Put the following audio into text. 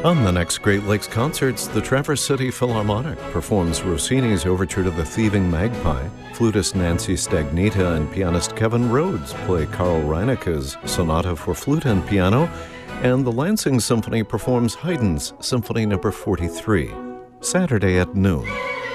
On the next Great Lakes Concerts, the Traverse City Philharmonic performs Rossini's Overture to the Thieving Magpie. Flutist Nancy Stagnita and pianist Kevin Rhodes play Karl Reineke's Sonata for Flute and Piano, and the Lansing Symphony performs Haydn's Symphony No. 43. Saturday at noon.